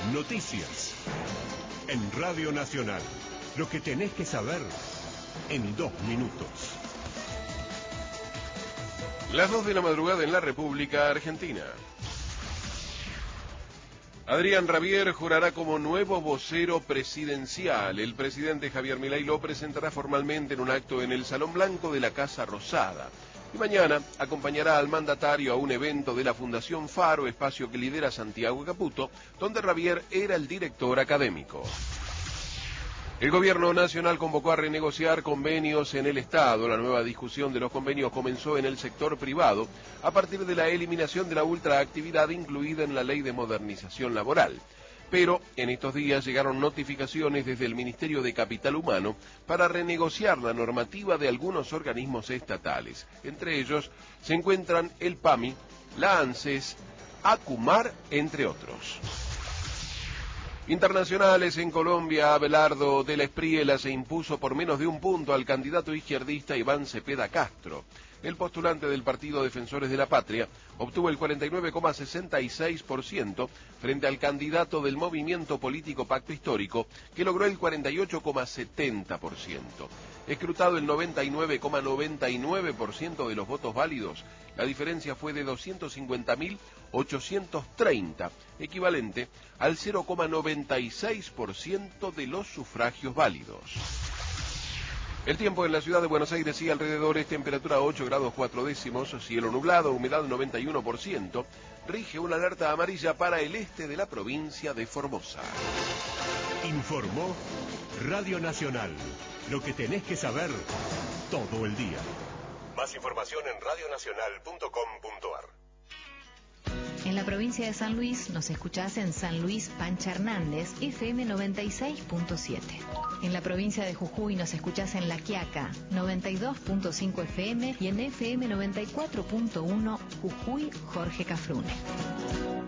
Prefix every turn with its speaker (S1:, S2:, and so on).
S1: Noticias. En Radio Nacional. Lo que tenés que saber en 2 minutos.
S2: Las 2 de la madrugada en la República Argentina. Adrián Rabier jurará como nuevo vocero presidencial. El presidente Javier Milei lo presentará formalmente en un acto en el Salón Blanco de la Casa Rosada. Y mañana acompañará al mandatario a un evento de la Fundación Faro, espacio que lidera Santiago Caputo, donde Rabier era el director académico. El gobierno nacional convocó a renegociar convenios en el Estado. La nueva discusión de los convenios comenzó en el sector privado a partir de la eliminación de la ultraactividad incluida en la Ley de Modernización Laboral. Pero en estos días llegaron notificaciones desde el Ministerio de Capital Humano para renegociar la normativa de algunos organismos estatales. Entre ellos se encuentran el PAMI, la ANSES, ACUMAR, entre otros. Internacionales en Colombia, Abelardo de la Espriella se impuso por menos de 1 punto al candidato izquierdista Iván Cepeda Castro. El postulante del Partido Defensores de la Patria obtuvo el 49,66% frente al candidato del movimiento político Pacto Histórico, que logró el 48,70%. Escrutado el 99,99% de los votos válidos, la diferencia fue de 250.830, equivalente al 0,96% de los sufragios válidos. El tiempo en la ciudad de Buenos Aires y alrededores, temperatura 8 grados 4 décimos, cielo nublado, humedad 91%, rige una alerta amarilla para el este de la provincia de Formosa.
S1: Informó Radio Nacional. Lo que tenés que saber todo el día. Más información en radionacional.com.ar.
S3: En la provincia de San Luis nos escuchás en San Luis Pancha Hernández, FM 96.7. En la provincia de Jujuy nos escuchás en La Quiaca, 92.5 FM y en FM 94.1 Jujuy Jorge Cafrune.